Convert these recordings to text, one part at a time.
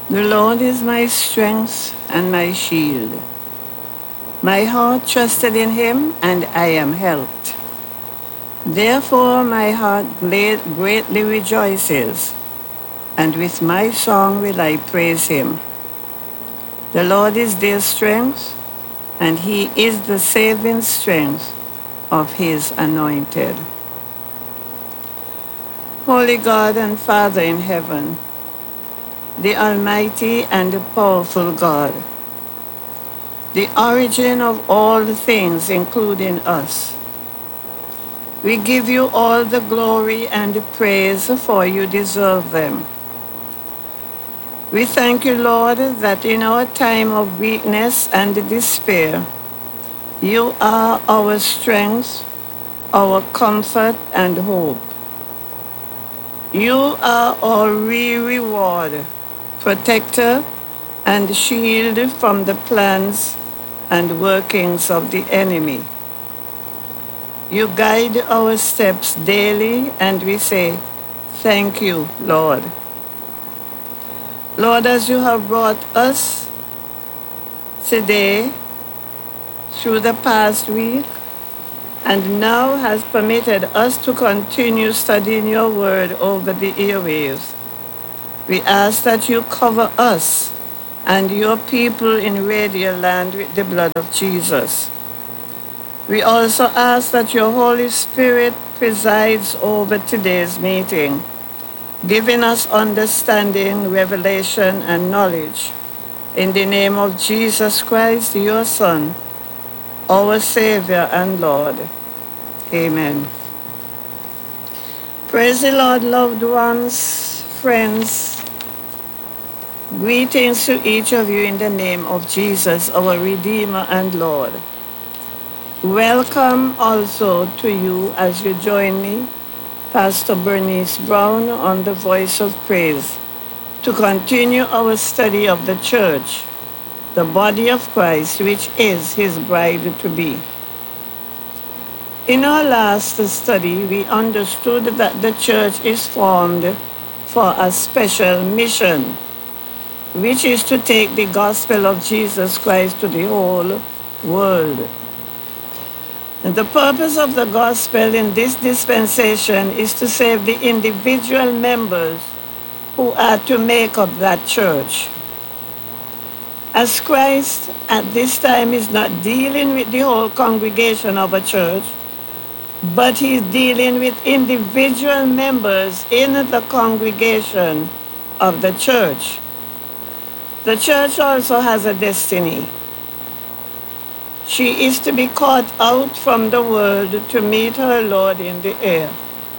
The Lord is my strength and my shield. My heart trusted in him, and I am helped. Therefore my heart greatly rejoices, and with my song will I praise him. The Lord is their strength, and he is the saving strength of his anointed. Holy God and Father in heaven, the Almighty and the powerful God, the origin of all things, including us, we give you all the glory and the praise, for you deserve them. We thank you, Lord, that in our time of weakness and despair, you are our strength, our comfort and hope. You are our real reward, protector and shield from the plans and workings of the enemy. You guide our steps daily, and we say, thank you, Lord. Lord, as you have brought us today through the past week, and now has permitted us to continue studying your word over the airwaves, we ask that you cover us and your people in Radio Land with the blood of Jesus. We also ask that your Holy Spirit presides over today's meeting, giving us understanding, revelation, and knowledge. In the name of Jesus Christ, your Son, our Savior and Lord. Amen. Praise the Lord, loved ones, friends. Greetings to each of you in the name of Jesus, our Redeemer and Lord. Welcome also to you as you join me, Pastor Bernice Brown, on the Voice of Praise, to continue our study of the church, the body of Christ, which is his bride-to-be. In our last study, we understood that the church is formed for a special mission, which is to take the gospel of Jesus Christ to the whole world. And the purpose of the gospel in this dispensation is to save the individual members who are to make up that church. As Christ at this time is not dealing with the whole congregation of a church, but he's dealing with individual members in the congregation of the church. The church also has a destiny. She is to be caught out from the world to meet her Lord in the air.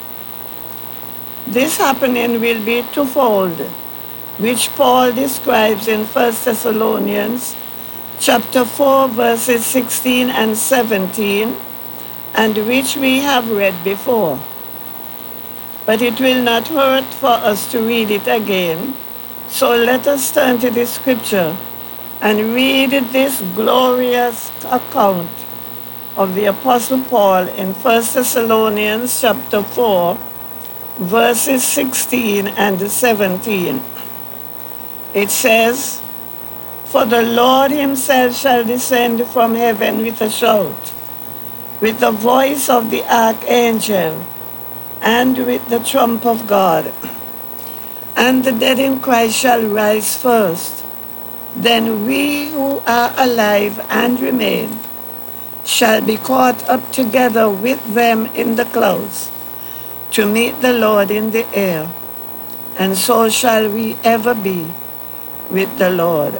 This happening will be twofold, which Paul describes in 1 Thessalonians chapter 4, verses 16 and 17, and which we have read before. But it will not hurt for us to read it again, so let us turn to the scripture and read this glorious account of the Apostle Paul in 1 Thessalonians chapter 4, verses 16 and 17. It says, "For the Lord himself shall descend from heaven with a shout, with the voice of the archangel, and with the trump of God. And the dead in Christ shall rise first. Then we who are alive and remain shall be caught up together with them in the clouds to meet the Lord in the air, and so shall we ever be with the Lord."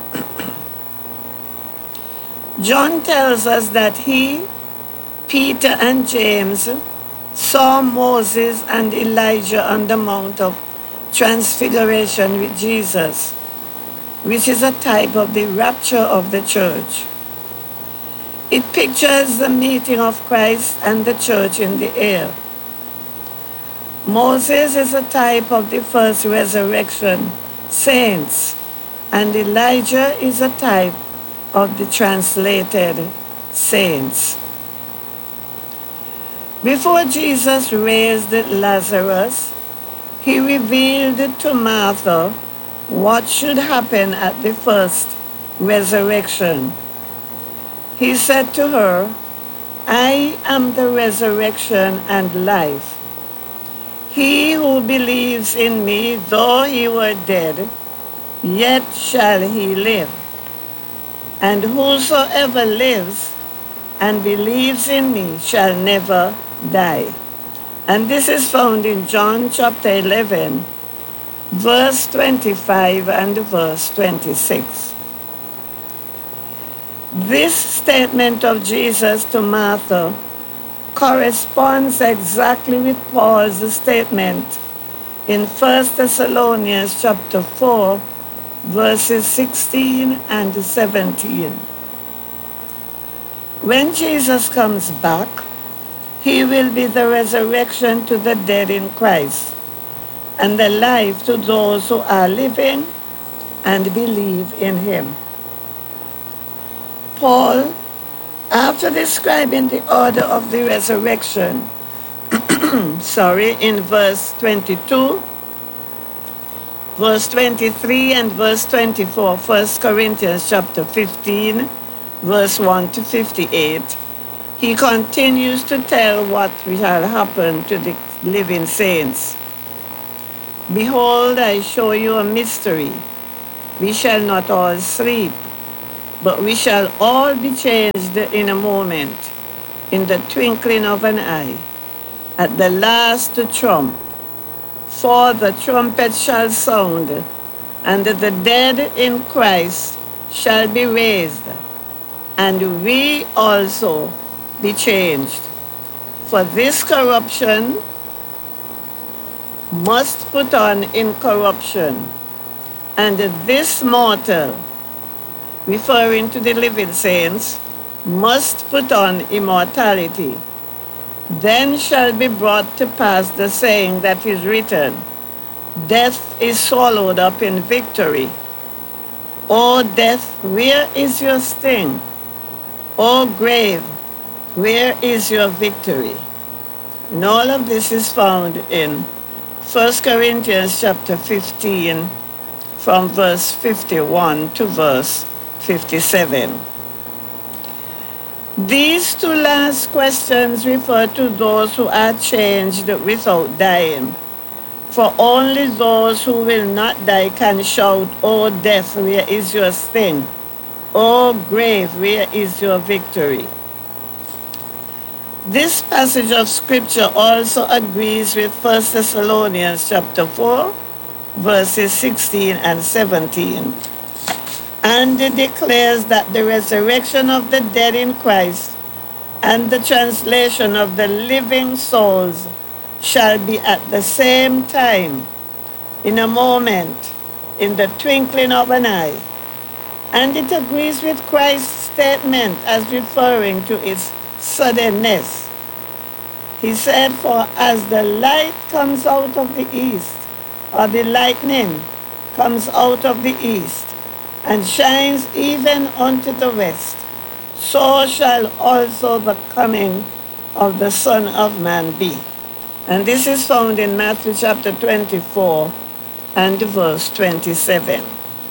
John tells us that he, Peter, and James saw Moses and Elijah on the Mount of Transfiguration with Jesus, which is a type of the rapture of the church. It pictures the meeting of Christ and the church in the air. Moses is a type of the first resurrection saints, and Elijah is a type of the translated saints. Before Jesus raised Lazarus, he revealed to Martha what should happen at the first resurrection. He said to her, I am the resurrection and life. He who believes in me, though he were dead, yet shall he live. And whosoever lives and believes in me shall never die. And this is found in John chapter 11, verse 25 and verse 26. This statement of Jesus to Martha corresponds exactly with Paul's statement in 1 Thessalonians chapter 4, verses 16 and 17. When Jesus comes back, he will be the resurrection to the dead in Christ and the life to those who are living and believe in him. Paul, after describing the order of the resurrection, in verse 22, verse 23, and verse 24, 1 Corinthians chapter 15, verse 1 to 58, he continues to tell what shall happen to the living saints. Behold, I show you a mystery. We shall not all sleep, but we shall all be changed in a moment, in the twinkling of an eye, at the last trump. For the trumpet shall sound, and the dead in Christ shall be raised, and we also be changed. For this corruption must put on incorruption, and this mortal, referring to the living saints, must put on immortality. Then shall be brought to pass the saying that is written, Death is swallowed up in victory. O death, where is your sting? O grave, where is your victory? And all of this is found in 1 Corinthians chapter 15, from verse 51 to verse 57. These two last questions refer to those who are changed without dying. For only those who will not die can shout, O death, where is your sting? O grave, where is your victory? This passage of scripture also agrees with 1 Thessalonians chapter 4, verses 16 and 17. And it declares that the resurrection of the dead in Christ and the translation of the living souls shall be at the same time, in a moment, in the twinkling of an eye. And it agrees with Christ's statement as referring to its suddenness. He said, For as the light comes out of the east, or the lightning comes out of the east, and shines even unto the west, so shall also the coming of the Son of Man be. And this is found in Matthew chapter 24 and verse 27.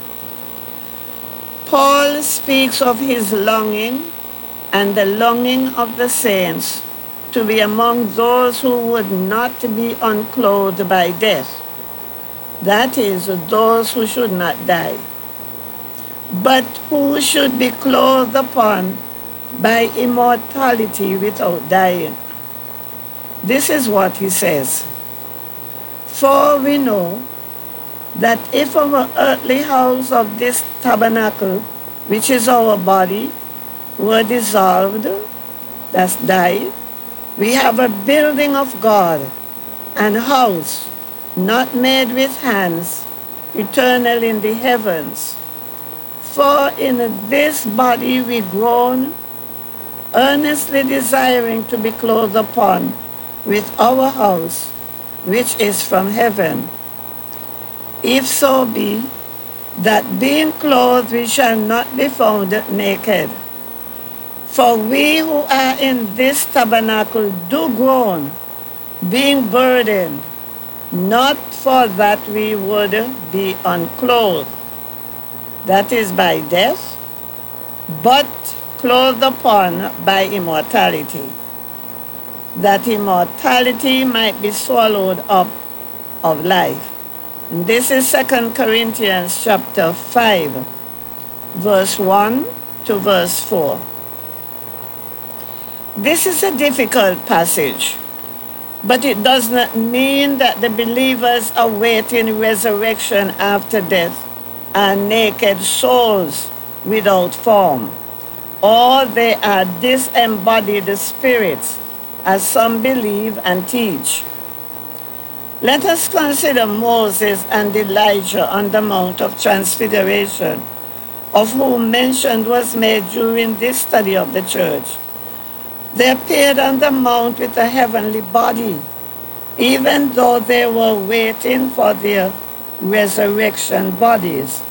Paul speaks of his longing and the longing of the saints to be among those who would not be unclothed by death. That is, those who should not die, but who should be clothed upon by immortality without dying. This is what he says. For we know that if our earthly house of this tabernacle, which is our body, were dissolved, that's died, we have a building of God, an house not made with hands, eternal in the heavens. For in this body we groan, earnestly desiring to be clothed upon with our house, which is from heaven. If so be that being clothed we shall not be found naked. For we who are in this tabernacle do groan, being burdened, not for that we would be unclothed, that is by death, but clothed upon by immortality, that immortality might be swallowed up of life. And this is 2 Corinthians chapter 5, verse 1 to verse 4. This is a difficult passage, but it does not mean that the believers awaiting resurrection after death are naked souls without form, or they are disembodied spirits, as some believe and teach. Let us consider Moses and Elijah on the Mount of Transfiguration, of whom mention was made during this study of the church. They appeared on the mount with a heavenly body, even though they were waiting for their resurrection bodies.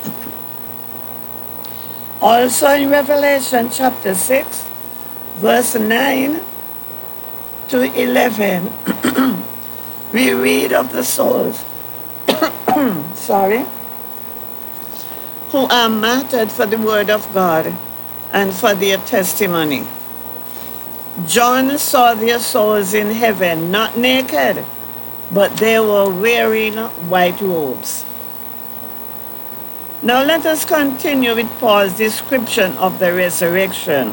Also in Revelation chapter 6, verse 9 to 11, we read of the souls who are martyred for the word of God and for their testimony. John saw their souls in heaven, not naked, but they were wearing white robes. Now let us continue with Paul's description of the resurrection.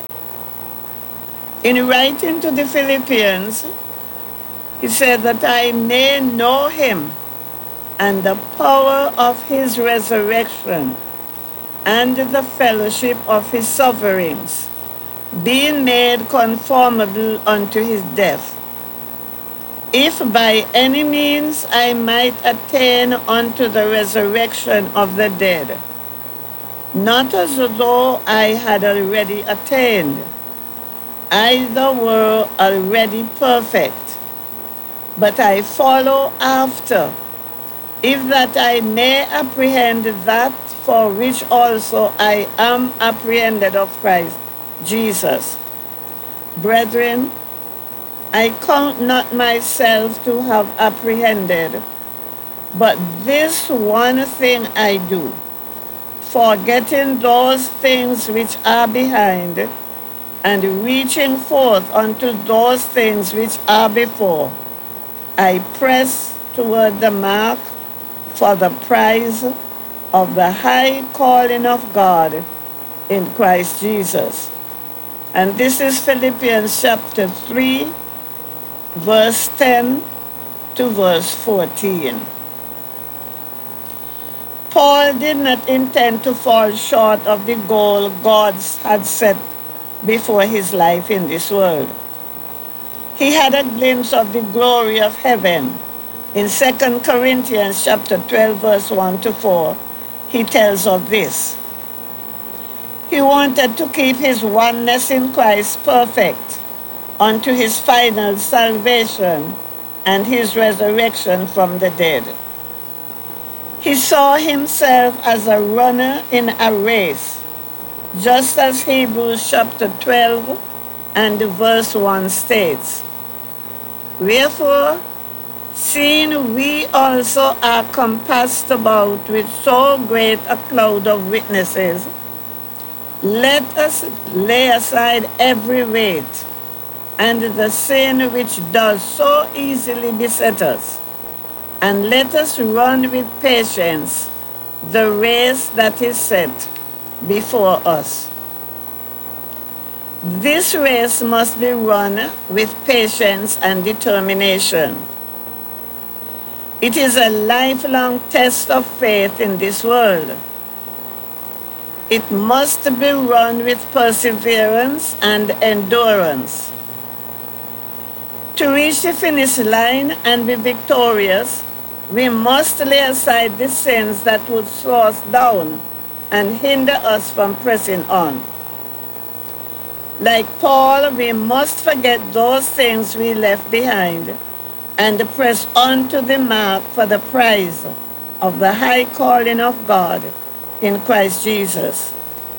In writing to the Philippians, he said that I may know him and the power of his resurrection and the fellowship of his sufferings, being made conformable unto his death, if by any means I might attain unto the resurrection of the dead, not as though I had already attained, either were already perfect, but I follow after, if that I may apprehend that for which also I am apprehended of Christ Jesus. Brethren, I count not myself to have apprehended, but this one thing I do, forgetting those things which are behind, and reaching forth unto those things which are before, I press toward the mark for the prize of the high calling of God in Christ Jesus. And this is Philippians chapter 3, verse 10 to verse 14. Paul did not intend to fall short of the goal God had set before his life in this world. He had a glimpse of the glory of heaven. In 2 Corinthians chapter 12, verse 1 to 4, he tells of this. He wanted to keep his oneness in Christ perfect unto his final salvation and his resurrection from the dead. He saw himself as a runner in a race, just as Hebrews chapter 12 and verse 1 states. Wherefore, seeing we also are compassed about with so great a cloud of witnesses, let us lay aside every weight and the sin which does so easily beset us, and let us run with patience the race that is set before us. This race must be run with patience and determination. It is a lifelong test of faith in this world. It must be run with perseverance and endurance. To reach the finish line and be victorious, we must lay aside the sins that would slow us down and hinder us from pressing on. Like Paul, we must forget those things we left behind and press on to the mark for the prize of the high calling of God in Christ Jesus.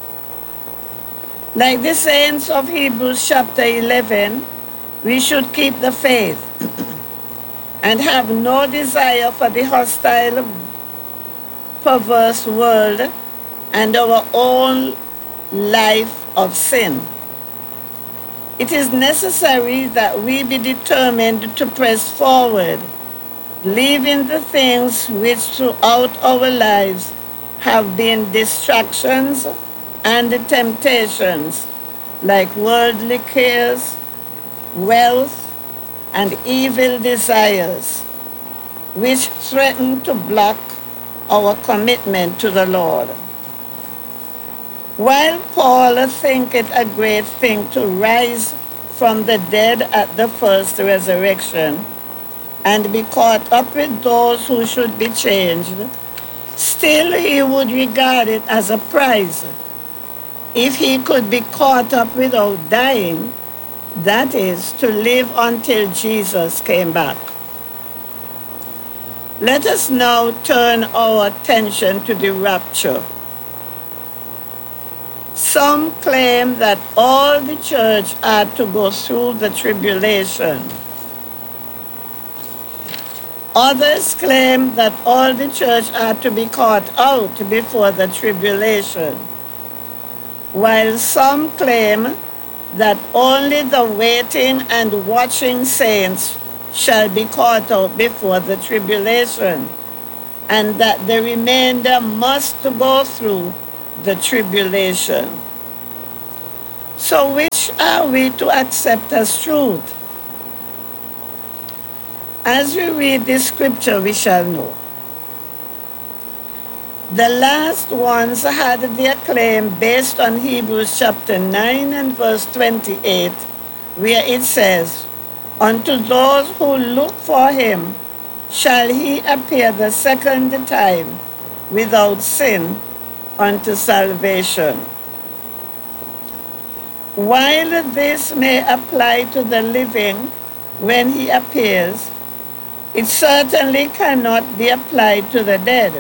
Like the saints of Hebrews chapter 11, we should keep the faith. and have no desire for the hostile, perverse world and our own life of sin. It is necessary that we be determined to press forward, leaving the things which throughout our lives have been distractions and temptations, like worldly cares, wealth, and evil desires, which threaten to block our commitment to the Lord. While Paul thinketh a great thing to rise from the dead at the first resurrection, and be caught up with those who should be changed, still he would regard it as a prize if he could be caught up without dying, that is, to live until Jesus came back. Let us now turn our attention to the rapture. Some claim that all the church are to go through the tribulation. Others claim that all the church are to be caught out before the tribulation, while some claim that only the waiting and watching saints shall be caught out before the tribulation, and that the remainder must go through the tribulation. So which are we to accept as truth? As we read this scripture, we shall know. The last ones had their claim based on Hebrews chapter 9 and verse 28, where it says, "Unto those who look for him shall he appear the second time without sin unto salvation." While this may apply to the living when he appears, it certainly cannot be applied to the dead.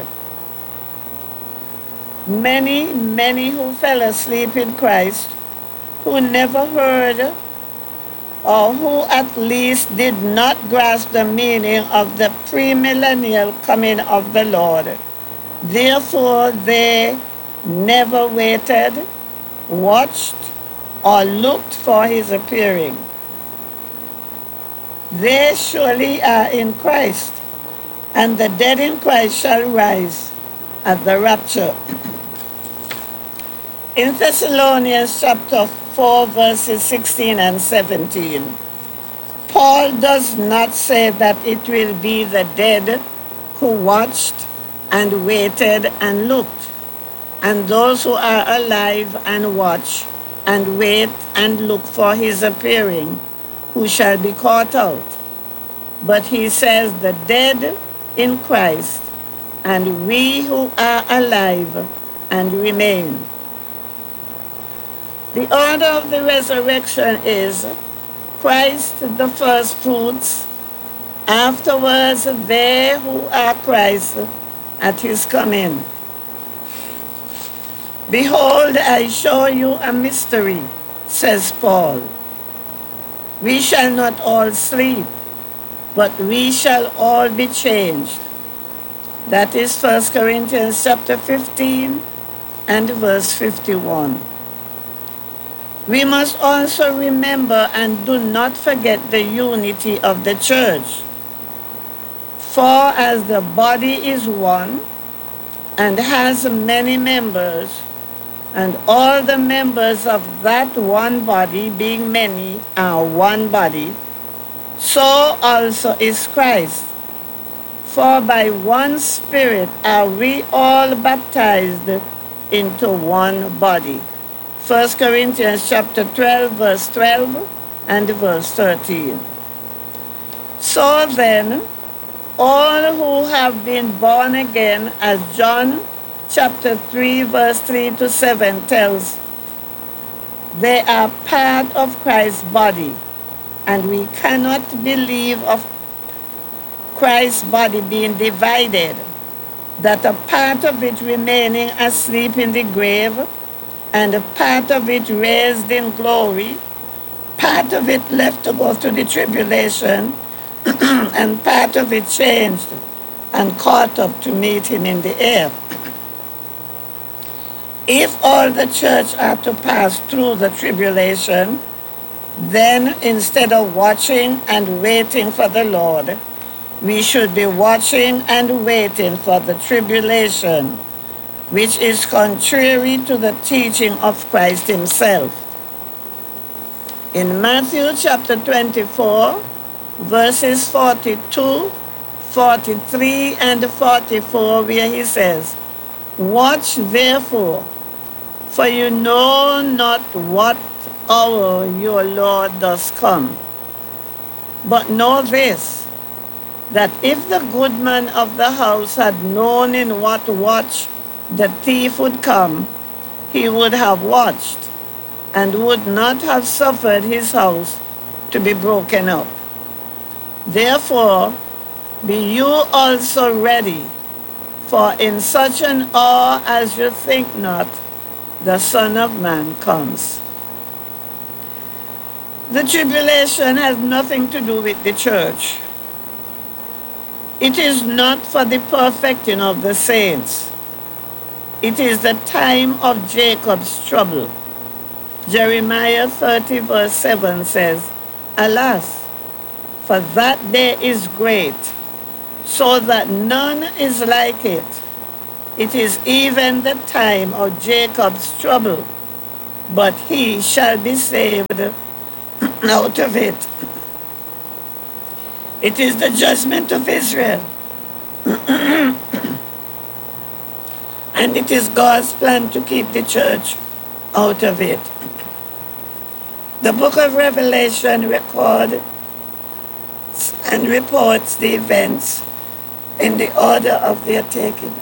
Many who fell asleep in Christ, who never heard, or who at least did not grasp the meaning of the premillennial coming of the Lord, therefore they never waited, watched, or looked for his appearing. They surely are in Christ, and the dead in Christ shall rise at the rapture. In Thessalonians chapter 4, verses 16 and 17, Paul does not say that it will be the dead who watched and waited and looked, and those who are alive and watch and wait and look for his appearing, who shall be caught out. But he says the dead in Christ, and we who are alive and remain. The order of the resurrection is Christ the first fruits, afterwards they who are Christ at his coming. "Behold, I show you a mystery," says Paul. "We shall not all sleep, but we shall all be changed." That is 1 Corinthians chapter 15 and verse 51. We must also remember and do not forget the unity of the church. For as the body is one and has many members, and all the members of that one body, being many, are one body, so also is Christ. For by one Spirit are we all baptized into one body. 1 Corinthians chapter 12, verse 12 and verse 13. So then, all who have been born again, as John chapter 3, verse 3 to 7 tells, they are part of Christ's body, and we cannot believe of Christ's body being divided, that a part of it remaining asleep in the grave, and a part of it raised in glory, part of it left to go through the tribulation, and part of it changed and caught up to meet him in the air. If all the church are to pass through the tribulation, then instead of watching and waiting for the Lord, we should be watching and waiting for the tribulation, which is contrary to the teaching of Christ himself. In Matthew chapter 24, verses 42, 43, and 44, where he says, "Watch therefore, for you know not what hour your Lord does come. But know this, that if the good man of the house had known in what watch the thief would come, he would have watched, and would not have suffered his house to be broken up. Therefore, be you also ready, for in such an hour as you think not, the Son of Man comes." The tribulation has nothing to do with the church. It is not for the perfecting of the saints. It is the time of Jacob's trouble. Jeremiah 30 verse 7 says, "Alas, for that day is great, so that none is like it. It is even the time of Jacob's trouble, but he shall be saved out of it." It is the judgment of Israel. And it is God's plan to keep the church out of it. The book of Revelation records and reports the events in the order of their taking.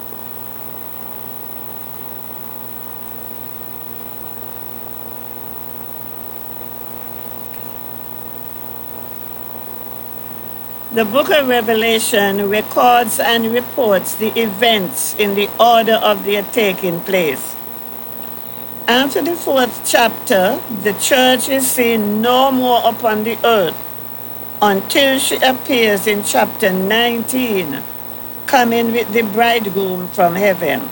The book of Revelation records and reports the events in the order of their taking place. After the 4th chapter, the church is seen no more upon the earth until she appears in chapter 19, coming with the bridegroom from heaven.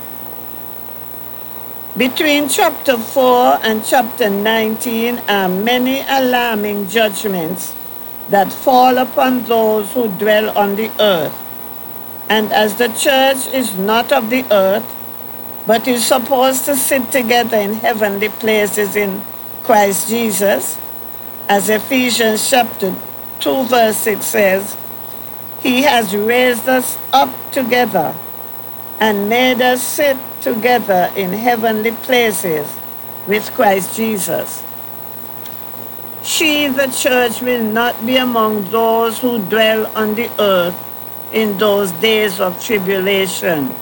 Between chapter 4 and chapter 19 are many alarming judgments that fall upon those who dwell on the earth. And as the church is not of the earth, but is supposed to sit together in heavenly places in Christ Jesus, as Ephesians chapter 2 verse 6 says, "He has raised us up together and made us sit together in heavenly places with Christ Jesus." She, the church, will not be among those who dwell on the earth in those days of tribulation.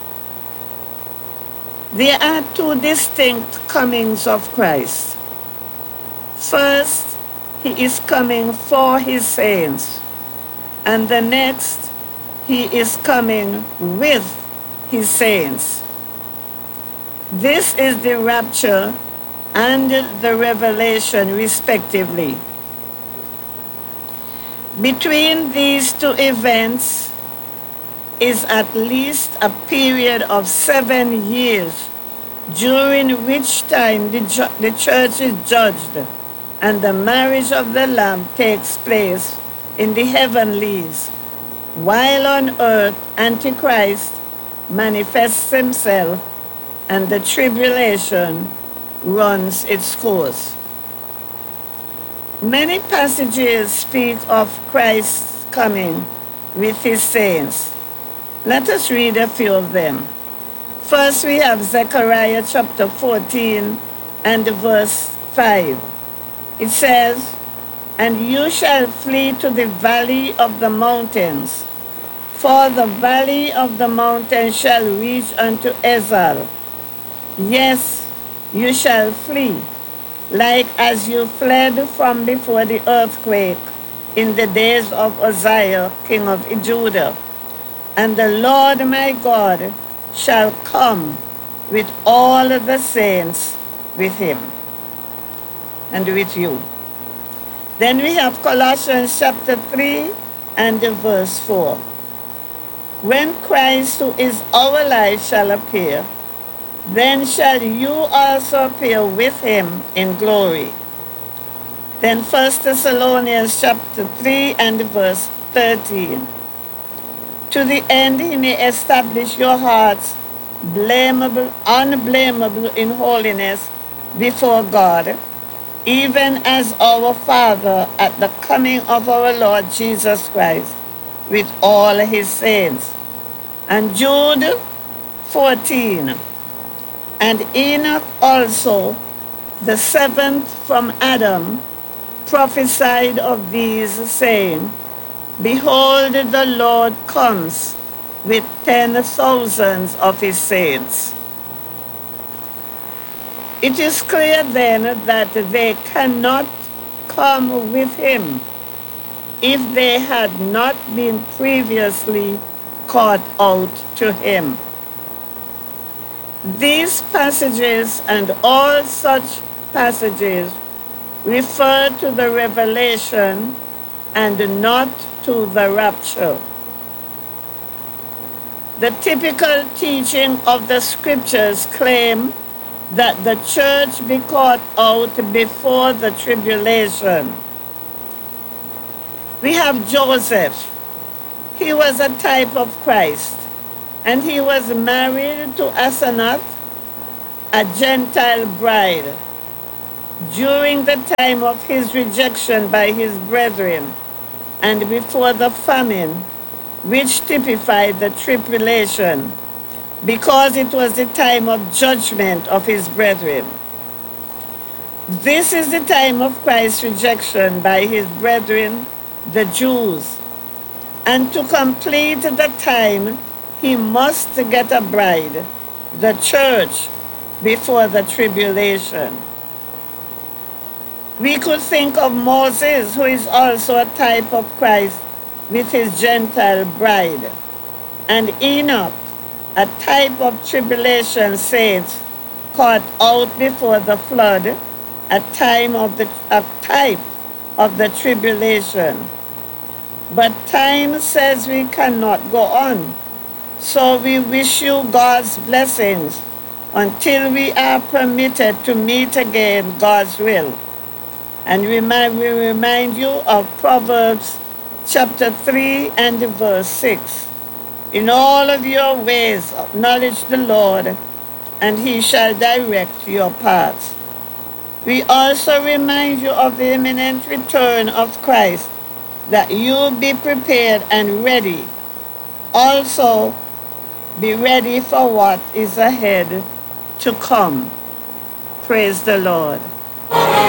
There are two distinct comings of Christ. First, he is coming for his saints, and the next, he is coming with his saints. This is the rapture and the revelation, respectively. Between these two events is at least a period of 7 years, during which time the church is judged and the marriage of the Lamb takes place in the heavenlies, while on earth Antichrist manifests himself and the tribulation runs its course. Many passages speak of Christ's coming with his saints. Let us read a few of them. First, we have Zechariah chapter 14 and verse 5. It says, "And you shall flee to the valley of the mountains, for the valley of the mountains shall reach unto Ezal. Yes, you shall flee, like as you fled from before the earthquake in the days of Uzziah, king of Judah. And the Lord my God shall come with all the saints with him," and with you. Then we have Colossians chapter 3, and verse 4. When Christ, who is our life, shall appear, then shall you also appear with him in glory. Then 1 Thessalonians chapter 3 and verse 13. To the end he may establish your hearts unblameable in holiness before God, even as our Father at the coming of our Lord Jesus Christ with all his saints. And Jude 14. And Enoch also, the seventh from Adam, prophesied of these, saying, Behold, the Lord comes with 10,000s of his saints. It is clear then that they cannot come with him if they had not been previously caught out to him. These passages and all such passages refer to the revelation and not to the rapture. The typical teaching of the scriptures claim that the church be caught out before the tribulation. We have Joseph. He was a type of Christ, and he was married to Asenath, a Gentile bride, during the time of his rejection by his brethren and before the famine, which typified the tribulation, because it was the time of judgment of his brethren. This is the time of Christ's rejection by his brethren, the Jews. And to complete the time, he must get a bride, the church, before the tribulation. We could think of Moses, who is also a type of Christ, with his Gentile bride, and Enoch, a type of tribulation saints caught out before the flood, a type of the tribulation. But time says we cannot go on, so we wish you God's blessings until we are permitted to meet again God's will. And we remind you of Proverbs chapter 3 and verse 6. In all of your ways acknowledge the Lord, and he shall direct your paths. We also remind you of the imminent return of Christ, that you be prepared and ready. Also, be ready for what is ahead to come. Praise the Lord.